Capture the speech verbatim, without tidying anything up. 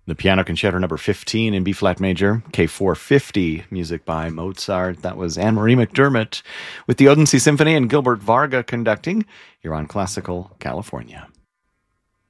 The Piano Concerto number fifteen in B-flat major, K four fifty, music by Mozart. That was Anne-Marie McDermott with the Odense Symphony and Gilbert Varga conducting here on Classical California.